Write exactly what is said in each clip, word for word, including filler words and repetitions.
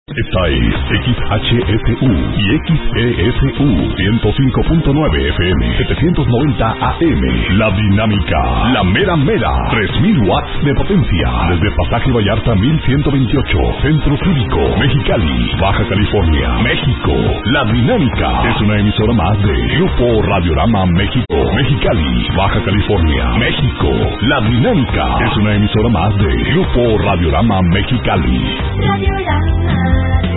Esta es X H F U y X E S U ciento cinco punto nueve F M, setecientos noventa A M. La dinámica, la mera mera, tres mil watts de potencia. Desde Pasaje Vallarta mil ciento veintiocho, Centro Cívico, Mexicali, Baja California, México. La dinámica es una emisora más de Grupo Radiorama México, Mexicali, Baja California, México. La dinámica es una emisora más de Grupo Radiorama Mexicali. Radiorama.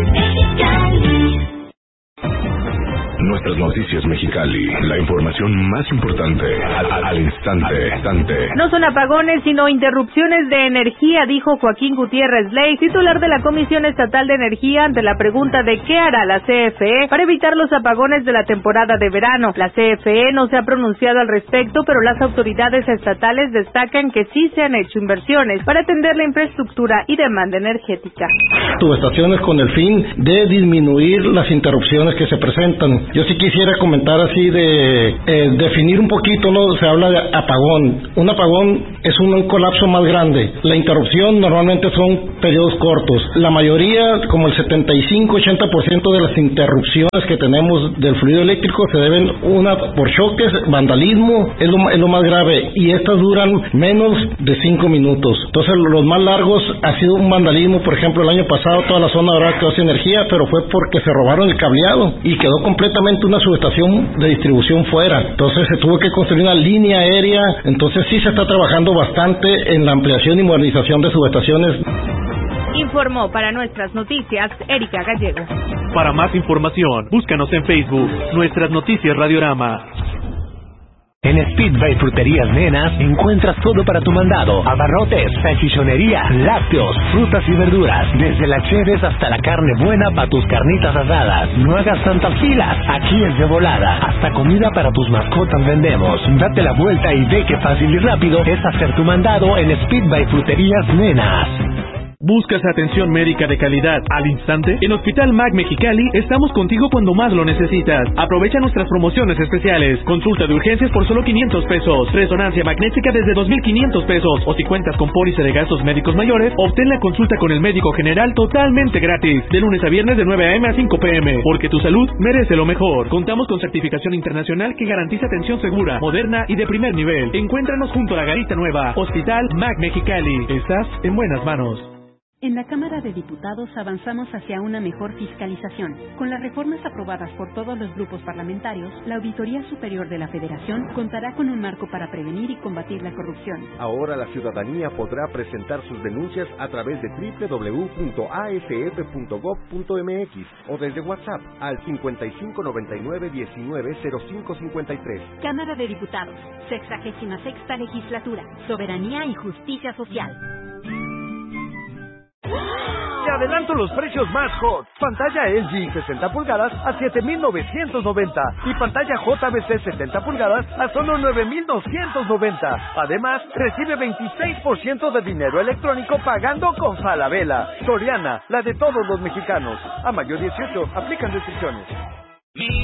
Nuestras noticias Mexicali, la información más importante al, al instante, instante. No son apagones, sino interrupciones de energía, dijo Joaquín Gutiérrez Ley, titular de la Comisión Estatal de Energía, ante la pregunta de qué hará la C F E para evitar los apagones de la temporada de verano. La C F E no se ha pronunciado al respecto, pero las autoridades estatales destacan que sí se han hecho inversiones para atender la infraestructura y demanda energética. Subestaciones con el fin de disminuir las interrupciones que se presentan. Yo sí quisiera comentar así de eh, definir un poquito, ¿no? Se habla de apagón. Un apagón es un, un colapso más grande. La interrupción normalmente son periodos cortos. La mayoría, como el setenta y cinco a ochenta por ciento de las interrupciones que tenemos del fluido eléctrico se deben, una, por choques, vandalismo, es lo, es lo más grave. Y estas duran menos de cinco minutos. Entonces, los más largos ha sido un vandalismo. Por ejemplo, el año pasado toda la zona ahora quedó sin energía, pero fue porque se robaron el cableado y quedó completamente una subestación de distribución fuera. Entonces se tuvo que construir una línea aérea. Entonces sí se está trabajando bastante en la ampliación y modernización de subestaciones. Informó para Nuestras Noticias Erika Gallego. Para más información, búscanos en Facebook, Nuestras Noticias Radiorama. En Speedway Fruterías Nenas encuentras todo para tu mandado: abarrotes, salchichonería, lácteos, frutas y verduras, desde las cheves hasta la carne buena para tus carnitas asadas. No hagas tantas filas, aquí es de volada. Hasta comida para tus mascotas vendemos. Date la vuelta y ve qué fácil y rápido es hacer tu mandado en Speedway Fruterías Nenas. ¿Buscas atención médica de calidad al instante? En Hospital M A C Mexicali estamos contigo cuando más lo necesitas. Aprovecha nuestras promociones especiales. Consulta de urgencias por solo quinientos pesos. Resonancia magnética desde dos mil quinientos pesos. O si cuentas con póliza de gastos médicos mayores, obtén la consulta con el médico general totalmente gratis. De lunes a viernes de nueve a eme a cinco pe eme. Porque tu salud merece lo mejor. Contamos con certificación internacional que garantiza atención segura, moderna y de primer nivel. Encuéntranos junto a la Garita Nueva. Hospital M A C Mexicali. Estás en buenas manos. En la Cámara de Diputados avanzamos hacia una mejor fiscalización. Con las reformas aprobadas por todos los grupos parlamentarios, la Auditoría Superior de la Federación contará con un marco para prevenir y combatir la corrupción. Ahora la ciudadanía podrá presentar sus denuncias a través de doble u doble u doble u punto a f f punto gob punto eme equis o desde WhatsApp al cincuenta y cinco noventa y nueve diecinueve cero cinco cincuenta y tres. Cámara de Diputados, sexagésima sexta legislatura, soberanía y justicia social. Te adelanto los precios más hot. Pantalla L G sesenta pulgadas a siete mil novecientos noventa y pantalla J B C setenta pulgadas a solo nueve mil doscientos noventa. Además, recibe veintiséis por ciento de dinero electrónico pagando con Falabella. Soriana, la de todos los mexicanos. A mayo dieciocho, aplican restricciones.